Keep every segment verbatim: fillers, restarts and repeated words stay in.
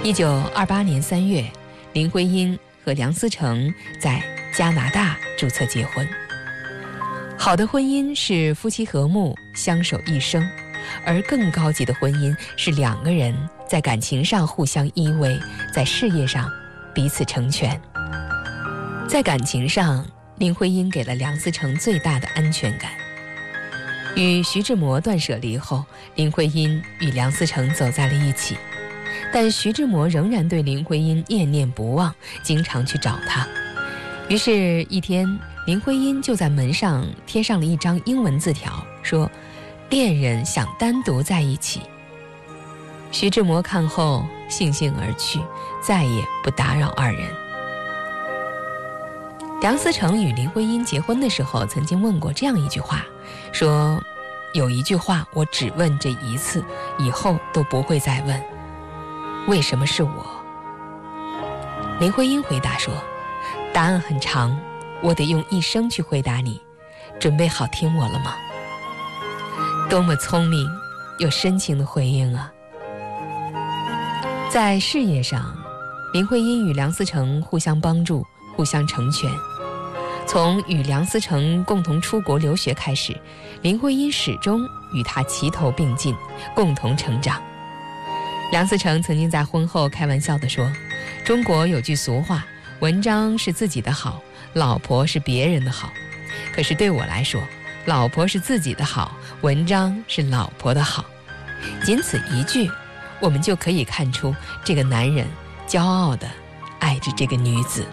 一九二八年三月，林徽因和梁思成在加拿大注册结婚。好的婚姻是夫妻和睦，相守一生，而更高级的婚姻是两个人在感情上互相依偎，在事业上彼此成全。在感情上，林徽因给了梁思成最大的安全感。与徐志摩断舍离后，林徽因与梁思成走在了一起，但徐志摩仍然对林徽因念念不忘，经常去找她。于是一天，林徽因就在门上贴上了一张英文字条，说恋人想单独在一起。徐志摩看后悻悻而去，再也不打扰二人。梁思成与林徽因结婚的时候曾经问过这样一句话，说有一句话我只问这一次，以后都不会再问，为什么是我？林徽因回答说，答案很长，我得用一生去回答你，准备好听我了吗？多么聪明又深情的回应啊！在事业上，林徽因与梁思成互相帮助，互相成全。从与梁思成共同出国留学开始，林徽因始终与他齐头并进，共同成长。梁思成曾经在婚后开玩笑地说，中国有句俗话，文章是自己的好，老婆是别人的好。可是对我来说，老婆是自己的好，文章是老婆的好。仅此一句，我们就可以看出这个男人骄傲地爱着这个女子。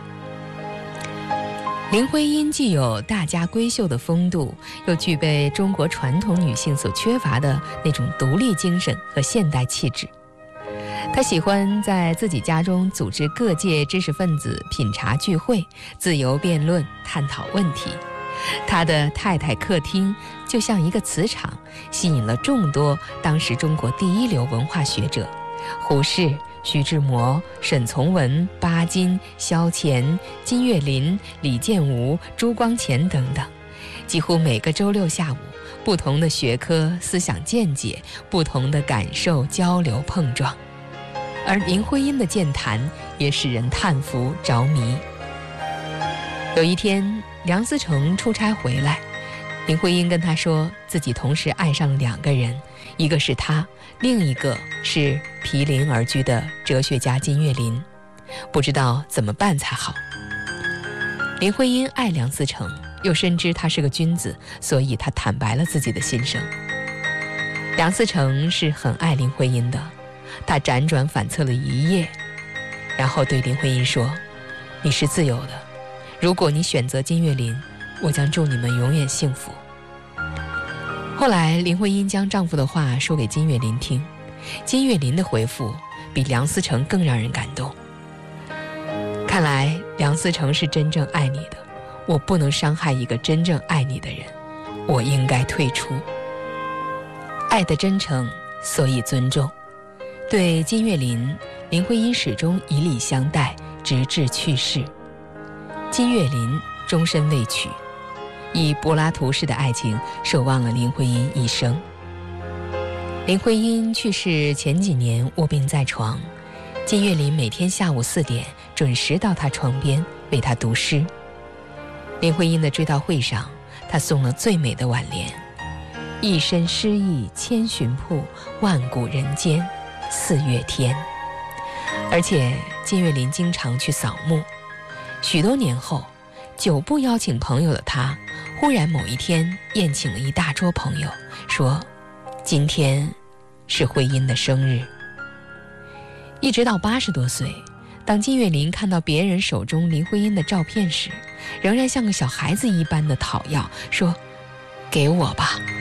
林徽因既有大家闺秀的风度，又具备中国传统女性所缺乏的那种独立精神和现代气质。她喜欢在自己家中组织各界知识分子品茶聚会，自由辩论，探讨问题。她的太太客厅就像一个磁场，吸引了众多当时中国第一流文化学者，胡适、徐志摩、沈从文、巴金、萧乾、金岳霖、李建吾、朱光潜等等。几乎每个周六下午，不同的学科、思想见解，不同的感受交流碰撞。而林徽因的健谈也使人叹服着迷。有一天，梁思成出差回来，林徽因跟他说，自己同时爱上了两个人，一个是他，另一个是毗邻而居的哲学家金岳霖，不知道怎么办才好。林徽因爱梁思成，又深知他是个君子，所以他坦白了自己的心声。梁思成是很爱林徽因的，他辗转反侧了一夜，然后对林徽因说，你是自由的，如果你选择金岳霖，我将祝你们永远幸福。后来林徽因将丈夫的话说给金岳霖听，金岳霖的回复比梁思成更让人感动。看来梁思成是真正爱你的，我不能伤害一个真正爱你的人，我应该退出。爱的真诚，所以尊重。对金岳霖，林徽因始终以礼相待，直至去世。金岳霖终身未娶，以柏拉图式的爱情守望了林徽因一生。林徽因去世前几年卧病在床，金岳霖每天下午四点准时到她床边为她读诗。林徽因的追悼会上，他送了最美的挽联，一身诗意千寻瀑，万古人间四月天。而且金岳霖经常去扫墓。许多年后，久不邀请朋友的他，忽然某一天宴请了一大桌朋友，说今天是徽因的生日。一直到八十多岁，当金岳霖看到别人手中林徽因的照片时，仍然像个小孩子一般的讨要，说给我吧。